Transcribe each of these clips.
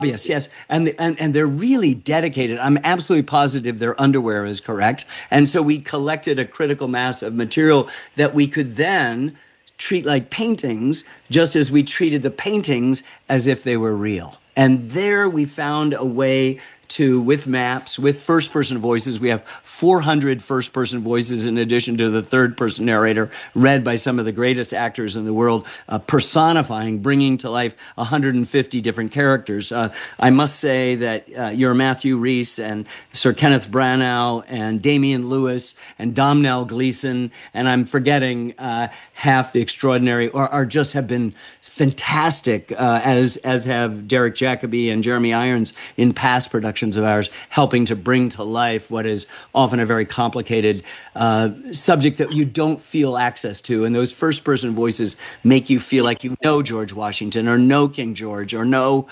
Yes, and they're really dedicated. I'm absolutely positive their underwear is correct. And so we collected a critical mass of material that we could then treat like paintings, just as we treated the paintings as if they were real. And there we found a way to, with maps, with first person voices. We have 400 first person voices in addition to the third person narrator, read by some of the greatest actors in the world, personifying, bringing to life 150 different characters. I must say that your Matthew Rhys and Sir Kenneth Branagh and Damian Lewis and Domhnall Gleeson, and I'm forgetting half the extraordinary, or just have been fantastic, as have Derek Jacobi and Jeremy Irons in past productions of ours, helping to bring to life what is often a very complicated subject that you don't feel access to. And those first-person voices make you feel like you know George Washington, or know King George, or know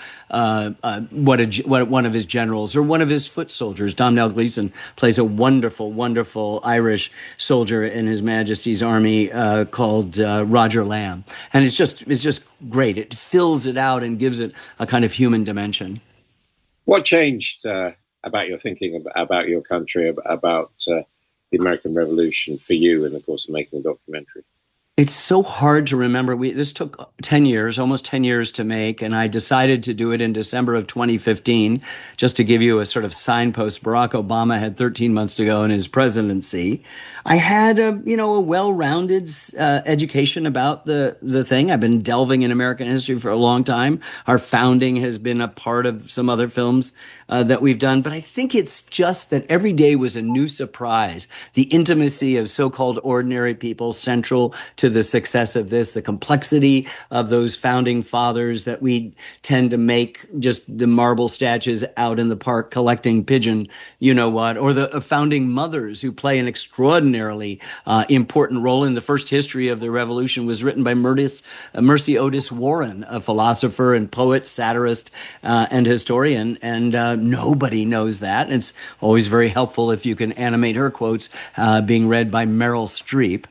what one of his generals, or one of his foot soldiers. Domhnall Gleeson plays a wonderful, wonderful Irish soldier in His Majesty's Army called Roger Lamb, and it's just great. It fills it out and gives it a kind of human dimension. What changed about your thinking about your country, about the American Revolution for you in the course of making the documentary? It's so hard to remember. This took 10 years, almost 10 years to make, and I decided to do it in December of 2015. Just to give you a sort of signpost, Barack Obama had 13 months to go in his presidency. I had a well-rounded education about the thing. I've been delving in American history for a long time. Our founding has been a part of some other films that we've done, but I think it's just that every day was a new surprise. The intimacy of so-called ordinary people central to the success of this, the complexity of those founding fathers that we tend to make just the marble statues out in the park collecting pigeon, or the founding mothers who play an extraordinarily important role in the first history of the revolution was written by Mercy Otis Warren, a philosopher and poet, satirist, and historian. And nobody knows that. And it's always very helpful if you can animate her quotes being read by Meryl Streep,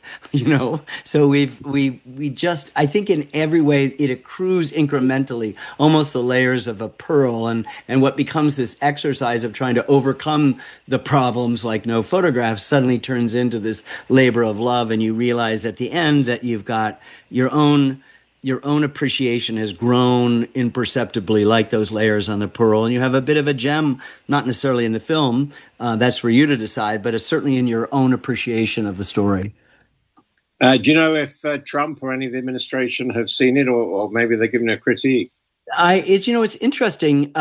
So we just, I think in every way it accrues incrementally, almost the layers of a pearl, and what becomes this exercise of trying to overcome the problems like no photographs suddenly turns into this labor of love, and you realize at the end that you've got your own appreciation has grown imperceptibly like those layers on the pearl, and you have a bit of a gem, not necessarily in the film, that's for you to decide, but it's certainly in your own appreciation of the story. Do you know if Trump or any of the administration have seen it, or maybe they're giving a critique? It's interesting.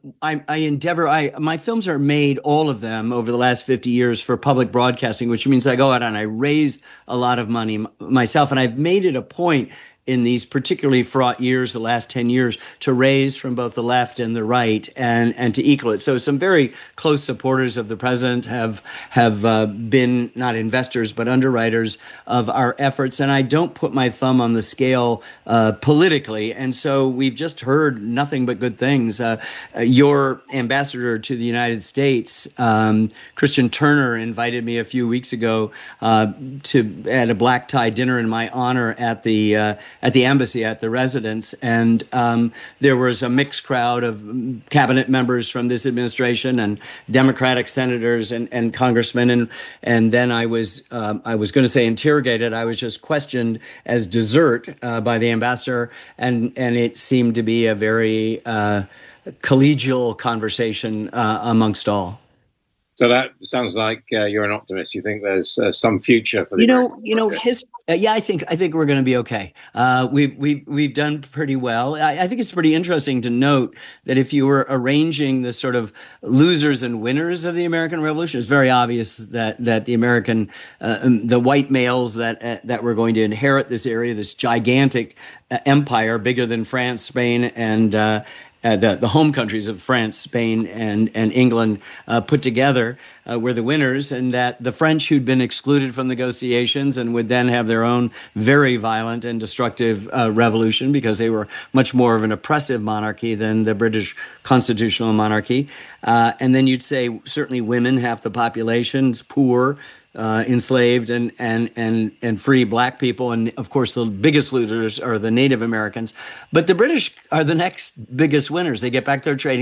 My films are made, all of them, over the last 50 years for public broadcasting, which means I go out and I raise a lot of money myself. And I've made it a point in these particularly fraught years, the last 10 years, to raise from both the left and the right and to equal it. So some very close supporters of the president have been not investors, but underwriters of our efforts. And I don't put my thumb on the scale politically. And so we've just heard nothing but good things. Your ambassador to the United States, Christian Turner, invited me a few weeks ago at a black tie dinner in my honor at the embassy, at the residence, and there was a mixed crowd of cabinet members from this administration and Democratic senators and congressmen, and then I was going to say interrogated. I was just questioned as dessert by the ambassador, and it seemed to be a very collegial conversation amongst all. So that sounds like you're an optimist. You think there's some future for the I think we're going to be okay. We've done pretty well. I think it's pretty interesting to note that if you were arranging the sort of losers and winners of the American Revolution, it's very obvious that the American, the white males that were going to inherit this area, this gigantic empire, bigger than France, Spain, and the home countries of France, Spain, and England put together were the winners, and that the French, who'd been excluded from negotiations and would then have their own very violent and destructive revolution because they were much more of an oppressive monarchy than the British constitutional monarchy. And then you'd say certainly women, half the population's poor, enslaved and free black people, and of course the biggest losers are the Native Americans. But the British are the next biggest winners. They get back their trading